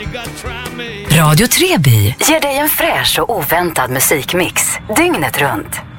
Radio Treby ger dig en fräsch och oväntad musikmix dygnet runt.